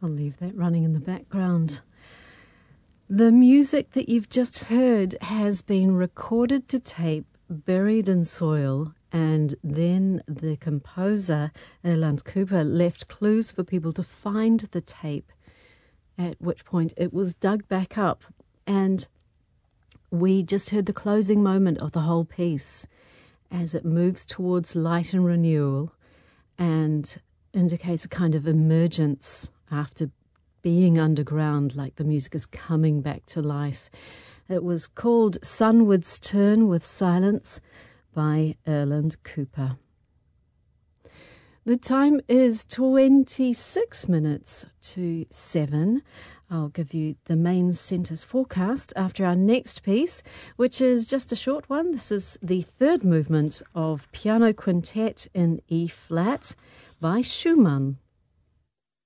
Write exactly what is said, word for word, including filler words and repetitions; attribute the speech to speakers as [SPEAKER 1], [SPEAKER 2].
[SPEAKER 1] I'll leave that running in the background. The music that you've just heard has been recorded to tape, buried in soil, and then the composer, Erland Cooper, left clues for people to find the tape, at which point it was dug back up. And we just heard the closing moment of the whole piece as it moves towards light and renewal and indicates a kind of emergence after being underground, like the music is coming back to life. It was called Sunward's Turn with Silence by Erland Cooper. The time is twenty-six minutes to seven. I'll give you the main centre's forecast after our next piece, which is just a short one. This is the third movement of Piano Quintet in E-flat by Schumann.